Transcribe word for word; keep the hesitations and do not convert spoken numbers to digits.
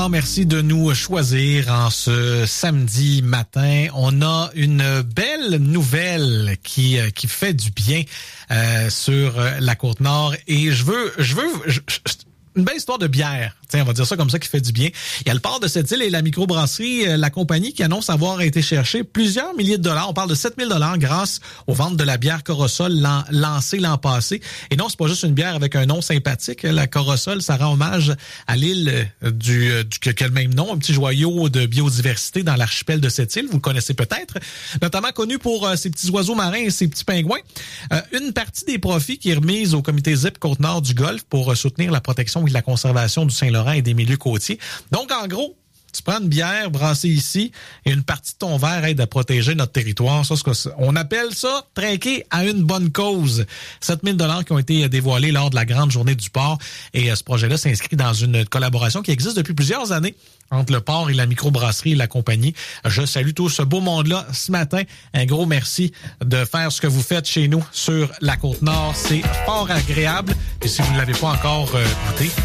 Côte-Nord, merci de nous choisir en ce samedi matin. On a une belle nouvelle qui qui fait du bien euh, sur la Côte-Nord et je veux je veux je, je, une belle histoire de bière. Tiens, on va dire ça comme ça, qui fait du bien. Il y a le port de Sept-Îles et la microbrasserie, euh, la compagnie qui annonce avoir été chercher plusieurs milliers de dollars. On parle de sept mille dollars grâce aux ventes de la bière Corosol lan- lancée l'an passé. Et non, c'est pas juste une bière avec un nom sympathique. La Corosol, ça rend hommage à l'île du, du qui a le même nom, un petit joyau de biodiversité dans l'archipel de Sept-Îles. Vous le connaissez peut-être, notamment connu pour euh, ses petits oiseaux marins et ses petits pingouins. Euh, une partie des profits qui est remise au comité ZIP Côte-Nord du Golfe pour euh, soutenir la protection et la conservation du Saint-Laurent et des milieux côtiers. Donc, en gros, tu prends une bière brassée ici et une partie de ton verre aide à protéger notre territoire. Ça, c'est, on appelle ça trinquer à une bonne cause. sept mille dollars qui ont été dévoilés lors de la grande journée du port. Et ce projet-là s'inscrit dans une collaboration qui existe depuis plusieurs années entre le port et la microbrasserie et la compagnie. Je salue tout ce beau monde-là ce matin. Un gros merci de faire ce que vous faites chez nous sur la Côte-Nord. C'est fort agréable. Et si vous ne l'avez pas encore euh, goûté,